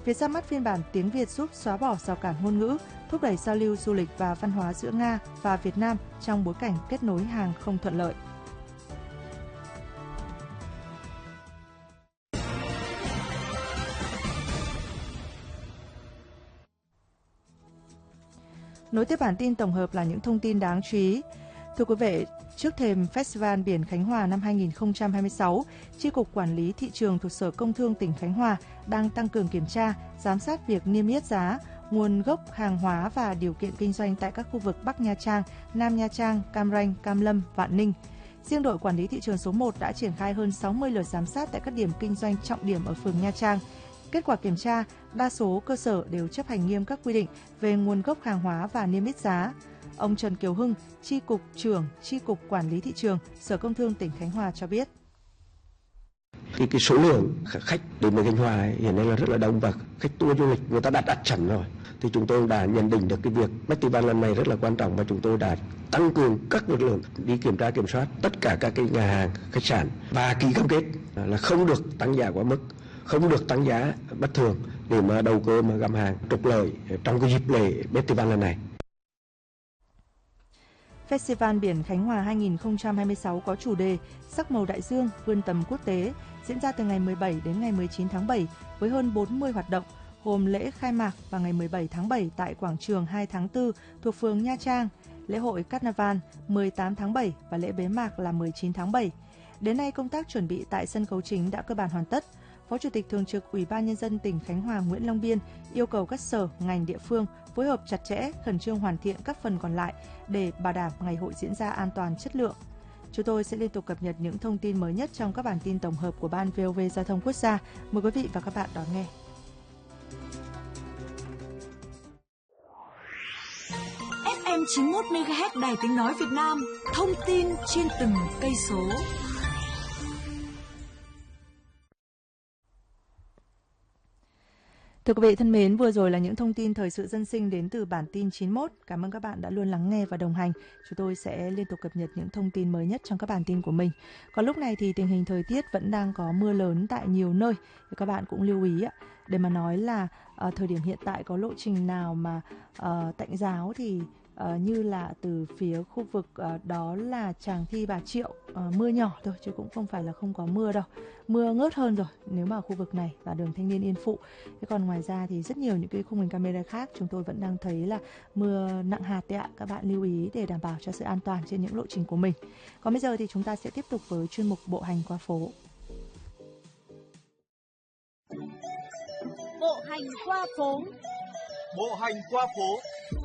Việc ra mắt phiên bản tiếng Việt giúp xóa bỏ rào cản ngôn ngữ, thúc đẩy giao lưu du lịch và văn hóa giữa Nga và Việt Nam trong bối cảnh kết nối hàng không thuận lợi. Nối tiếp bản tin tổng hợp là những thông tin đáng chú ý. Thưa quý vị, trước thềm Festival Biển Khánh Hòa năm 2026, Chi cục Quản lý Thị trường thuộc Sở Công Thương tỉnh Khánh Hòa đang tăng cường kiểm tra, giám sát việc niêm yết giá, nguồn gốc hàng hóa và điều kiện kinh doanh tại các khu vực Bắc Nha Trang, Nam Nha Trang, Cam Ranh, Cam Lâm, Vạn Ninh. Riêng đội Quản lý Thị trường số 1 đã triển khai hơn 60 lượt giám sát tại các điểm kinh doanh trọng điểm ở phường Nha Trang. Kết quả kiểm tra, đa số cơ sở đều chấp hành nghiêm các quy định về nguồn gốc hàng hóa và niêm yết giá. Ông Trần Kiều Hưng, Chi cục trưởng Chi cục Quản lý Thị trường, Sở Công Thương tỉnh Khánh Hòa cho biết. Cái số lượng khách đến với Khánh Hòa hiện nay là rất là đông và khách tour du lịch người ta đặt sẵn rồi. Thì chúng tôi đã nhận định được cái việc festival lần này rất là quan trọng và chúng tôi đã tăng cường các lực lượng đi kiểm tra kiểm soát tất cả các cái nhà hàng, khách sạn và ký cam kết là không được tăng giá quá mức, không được tăng giá bất thường để mà đầu cơ mà găm hàng trục lợi trong cái dịp lễ festival lần này. Festival Biển Khánh Hòa 2026 có chủ đề Sắc màu đại dương vươn tầm quốc tế, diễn ra từ ngày 17 đến ngày 19 tháng 7 với hơn 40 hoạt động, gồm lễ khai mạc vào ngày 17 tháng 7 tại quảng trường 2 tháng 4 thuộc phường Nha Trang, lễ hội Carnival 18 tháng 7 và lễ bế mạc là 19 tháng 7. Đến nay, công tác chuẩn bị tại sân khấu chính đã cơ bản hoàn tất. Phó Chủ tịch Thường trực Ủy ban Nhân dân tỉnh Khánh Hòa Nguyễn Long Biên yêu cầu các sở, ngành địa phương phối hợp chặt chẽ, khẩn trương hoàn thiện các phần còn lại để bảo đảm ngày hội diễn ra an toàn, chất lượng. Chúng tôi sẽ liên tục cập nhật những thông tin mới nhất trong các bản tin tổng hợp của Ban VOV Giao thông Quốc gia. Mời quý vị và các bạn đón nghe. FM 91 MHz Đài Tiếng nói Việt Nam, thông tin trên từng cây số. Thưa quý vị thân mến, vừa rồi là những thông tin thời sự dân sinh đến từ bản tin 91. Cảm ơn các bạn đã luôn lắng nghe và đồng hành. Chúng tôi sẽ liên tục cập nhật những thông tin mới nhất trong các bản tin của mình. Còn lúc này thì tình hình thời tiết vẫn đang có mưa lớn tại nhiều nơi. Các bạn cũng lưu ý để mà nói là thời điểm hiện tại có lộ trình nào mà tạnh giáo thì như là từ phía khu vực đó là Tràng Thi, Bà Triệu, mưa nhỏ thôi chứ cũng không phải là không có mưa đâu. Mưa ngớt hơn rồi nếu mà khu vực này và đường Thanh Niên Yên Phụ. Thế còn ngoài ra thì rất nhiều những cái khung hình camera khác chúng tôi vẫn đang thấy là mưa nặng hạt đấy ạ. Các bạn lưu ý để đảm bảo cho sự an toàn trên những lộ trình của mình. Còn bây giờ thì chúng ta sẽ tiếp tục với chuyên mục Bộ hành qua phố. Bộ hành qua phố. Bộ hành qua phố.